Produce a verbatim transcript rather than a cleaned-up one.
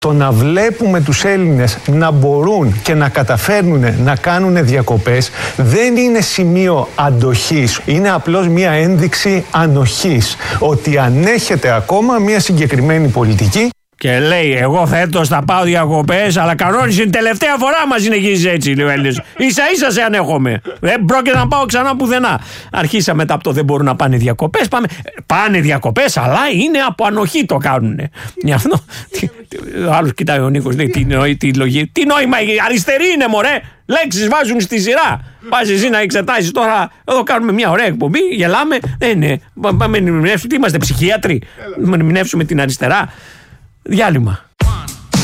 Το να βλέπουμε τους Έλληνες να μπορούν και να καταφέρνουν να κάνουν διακοπές δεν είναι σημείο αντοχής. Είναι απλώς μια ένδειξη ανοχής. Ότι ανέχεται ακόμα μια συγκεκριμένη πολιτική. Και λέει, εγώ φέτος θα πάω διακοπές, αλλά κανόνισε την τελευταία φορά μας συνεχίζεις έτσι, λέει ο Έλληνας. Ίσα ίσα σε ανέχομαι. Δεν πρόκειται να πάω ξανά πουθενά. Αρχίσαμε μετά από το δεν μπορούν να πάνε διακοπές. Πάμε, πάνε διακοπές, αλλά είναι από ανοχή το κάνουνε. Γι' αυτό. Ο άλλος κοιτάει ο Νίκος, λέει, τι, νοή, τι, λογή, τι νόημα, αριστερή είναι μωρέ. Λέξεις βάζουν στη σειρά. Πας εσύ να εξετάσεις τώρα. Εδώ κάνουμε μια ωραία εκπομπή, γελάμε. Δεν είναι. Πάμε να ερμηνεύσουμε. Τι είμαστε, ψυχίατροι. Να ερμηνεύσουμε την αριστερά. Διάλειμμα.